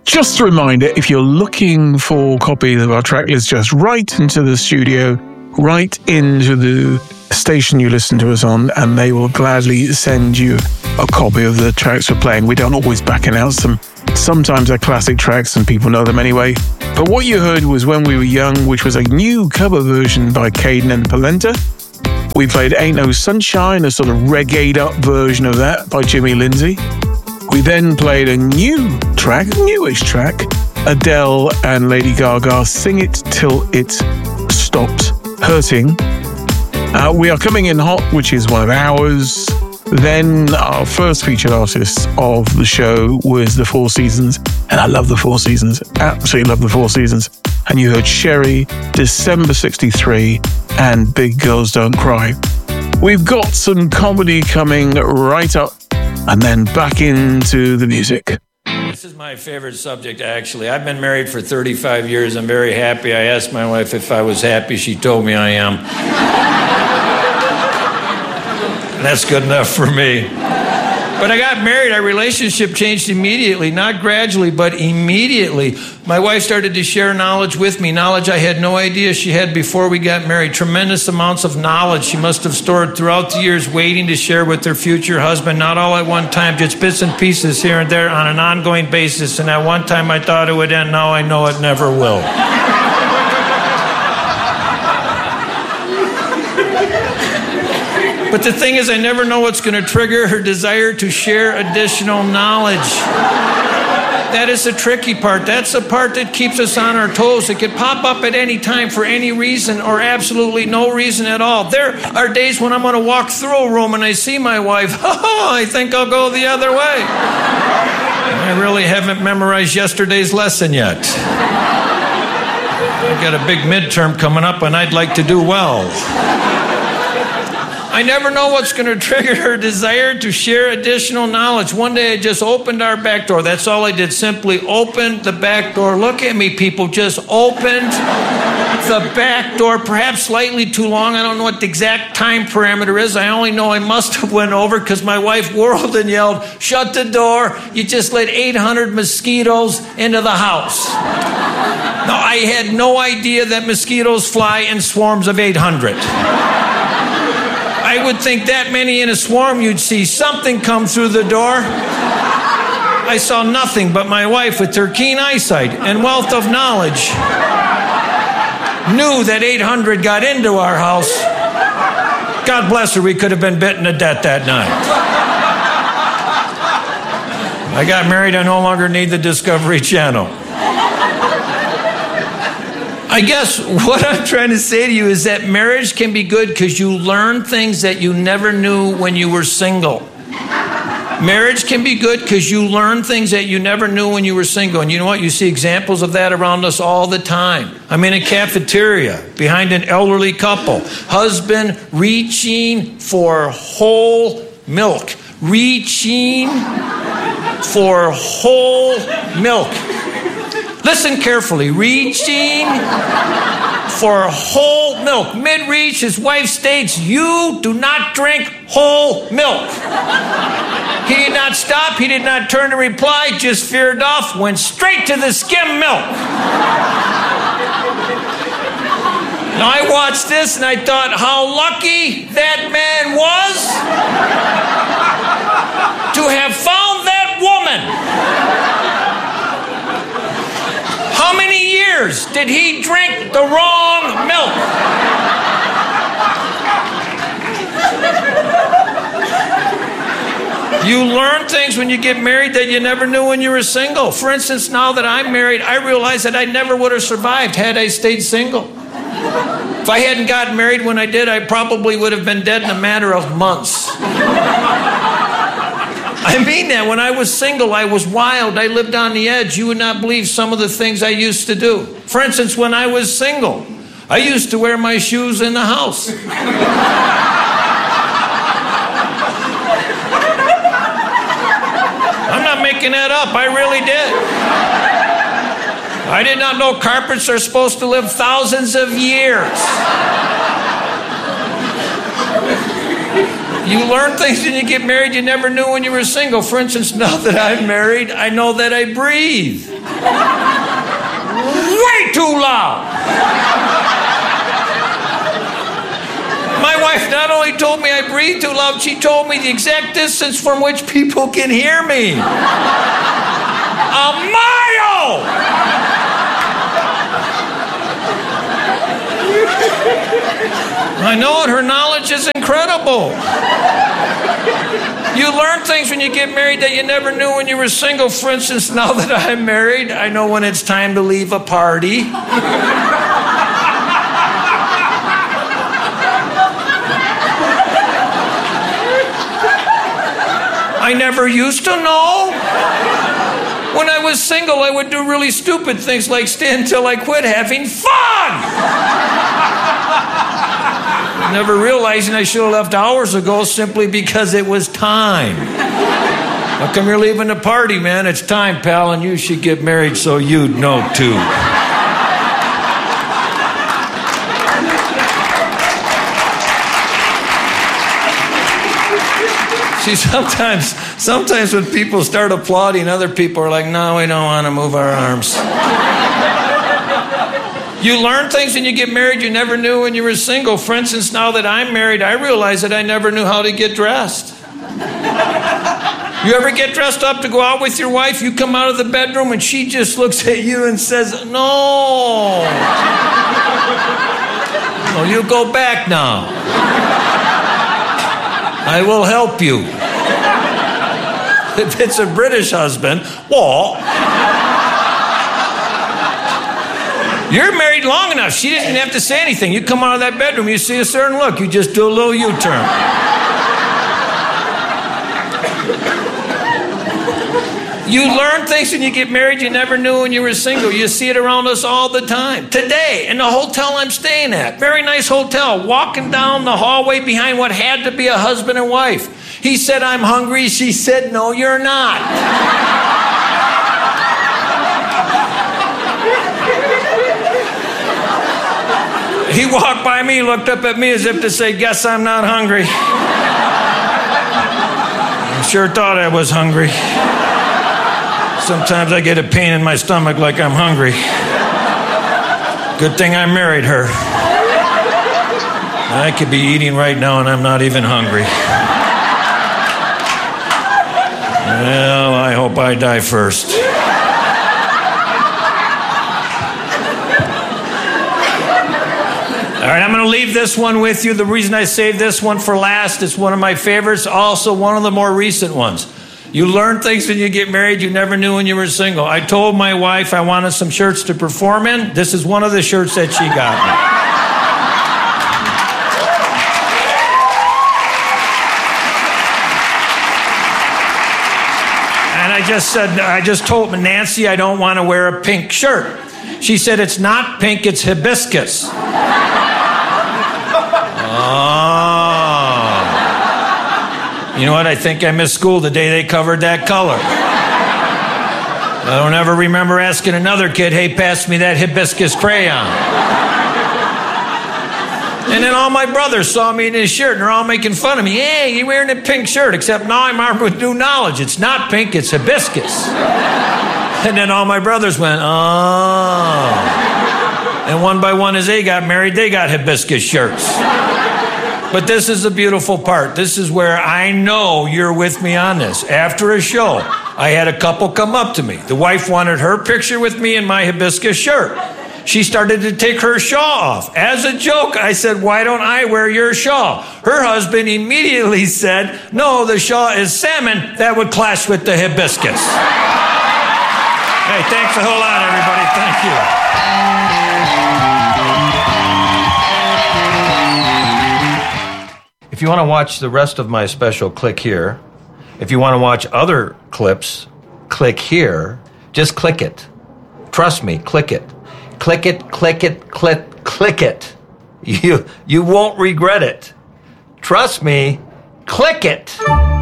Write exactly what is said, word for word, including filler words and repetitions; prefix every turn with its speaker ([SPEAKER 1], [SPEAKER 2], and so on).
[SPEAKER 1] Just a reminder, if you're looking for a copy of our track list, just write into the studio, write into the station you listen to us on, and they will gladly send you a copy of the tracks we're playing. We don't always back announce them. Sometimes they're classic tracks and people know them anyway. But what you heard was When We Were Young, which was a new cover version by Caden and Polenta. We played Ain't No Sunshine, a sort of reggae'd up version of that by Jimmy Lindsay. We then played a new track, newish track, Adele and Lady Gaga, Sing It Till It Stops Hurting. Uh, we are coming in hot, which is one of ours. Then our first featured artist of the show was The Four Seasons. And I love The Four Seasons, absolutely love The Four Seasons. And you heard Sherry, December sixty-three, and Big Girls Don't Cry. We've got some comedy coming right up, and then back into the music.
[SPEAKER 2] This is my favorite subject, actually. I've been married for thirty-five years. I'm very happy. I asked my wife if I was happy. She told me I am. That's good enough for me. But I got married. Our relationship changed immediately, not gradually, but immediately. My wife started to share knowledge with me, knowledge I had no idea she had before we got married. Tremendous amounts of knowledge she must have stored throughout the years, waiting to share with her future husband, not all at one time, just bits and pieces here and there on an ongoing basis. And at one time I thought it would end. Now I know it never will. But the thing is, I never know what's going to trigger her desire to share additional knowledge. That is the tricky part. That's the part that keeps us on our toes. It could pop up at any time for any reason or absolutely no reason at all. There are days when I'm going to walk through a room and I see my wife. Oh, I think I'll go the other way. I really haven't memorized yesterday's lesson yet. I've got a big midterm coming up and I'd like to do well. I never know what's going to trigger her desire to share additional knowledge. One day I just opened our back door. That's all I did, simply opened the back door. Look at me, people, just opened the back door, perhaps slightly too long. I don't know what the exact time parameter is. I only know I must have went over because my wife whirled and yelled, "Shut the door. You just let eight hundred mosquitoes into the house." Now, I had no idea that mosquitoes fly in swarms of eight hundred. I would think that many in a swarm, you'd see something come through the door. I saw nothing but my wife with her keen eyesight and wealth of knowledge knew that eight hundred got into our house. God bless her, we could have been bitten to death that night. I got married, I no longer need the Discovery Channel. I guess what I'm trying to say to you is that marriage can be good because you learn things that you never knew when you were single. Marriage can be good because you learn things that you never knew when you were single. And you know what? You see examples of that around us all the time. I'm in a cafeteria behind an elderly couple. Husband reaching for whole milk. Reaching for whole milk. Listen carefully. Reaching for whole milk. Mid-reach, his wife states, "You do not drink whole milk." He did not stop. He did not turn to reply. Just veered off. Went straight to the skim milk. Now, I watched this and I thought how lucky that man was to have found that woman. How many years did he drink the wrong milk? You learn things when you get married that you never knew when you were single. For instance, now that I'm married, I realize that I never would have survived had I stayed single. If I hadn't gotten married when I did, I probably would have been dead in a matter of months. I mean that. When I was single, I was wild. I lived on the edge. You would not believe some of the things I used to do. For instance, when I was single, I used to wear my shoes in the house. I'm not making that up. I really did. I did not know carpets are supposed to live thousands of years. You learn things when you get married you never knew when you were single. For instance, now that I'm married, I know that I breathe way too loud. My wife not only told me I breathe too loud, she told me the exact distance from which people can hear me. A mile! I know it. Her knowledge is incredible. You learn things when you get married that you never knew when you were single. For instance, now that I'm married, I know when it's time to leave a party. I never used to know. When I was single, I would do really stupid things like stay until I quit having fun. Never realizing I should have left hours ago simply because it was time. How come you're leaving the party, man? It's time, pal, and you should get married so you'd know too. See, sometimes, sometimes when people start applauding, other people are like, no, we don't want to move our arms. You learn things when you get married you never knew when you were single. For instance, now that I'm married, I realize that I never knew how to get dressed. You ever get dressed up to go out with your wife? You come out of the bedroom and she just looks at you and says, no. No, you go back now. I will help you. If it's a British husband, well, you're married long enough. She didn't have to say anything. You come out of that bedroom, you see a certain look. You just do a little U-turn. You learn things when you get married you never knew when you were single. You see it around us all the time. Today, in the hotel I'm staying at, very nice hotel, walking down the hallway behind what had to be a husband and wife. He said, I'm hungry. She said, no, you're not. He walked by me, looked up at me as if to say, guess I'm not hungry. I sure thought I was hungry. Sometimes I get a pain in my stomach like I'm hungry. Good thing I married her. I could be eating right now and I'm not even hungry. Well, I hope I die first. All right, I'm going to leave this one with you. The reason I saved this one for last, it's one of my favorites, also one of the more recent ones. You learn things when you get married you never knew when you were single. I told my wife I wanted some shirts to perform in. This is one of the shirts that she got me. And I just said, I just told Nancy I don't want to wear a pink shirt. She said, it's not pink, it's hibiscus. Oh. You know what? I think I missed school the day they covered that color. I don't ever remember asking another kid, hey, pass me that hibiscus crayon. And then all my brothers saw me in his shirt, and they're all making fun of me. Hey, you're wearing a pink shirt, except now I'm armed with new knowledge. It's not pink, it's hibiscus. And then all my brothers went, oh. And one by one, as they got married, they got hibiscus shirts. But this is the beautiful part. This is where I know you're with me on this. After a show, I had a couple come up to me. The wife wanted her picture with me in my hibiscus shirt. She started to take her shawl off. As a joke, I said, why don't I wear your shawl? Her husband immediately said, no, the shawl is salmon. That would clash with the hibiscus. Hey, thanks a whole lot, everybody. Thank you. If you want to watch the rest of my special, click here. If you want to watch other clips, click here. Just click it. Trust me, click it. Click it, click it, click, click it. You, you won't regret it. Trust me, click it.